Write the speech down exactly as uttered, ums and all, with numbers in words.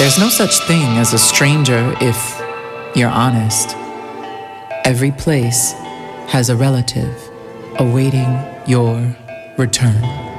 There's no such thing as a stranger if you're honest. Every place has a relative awaiting your return.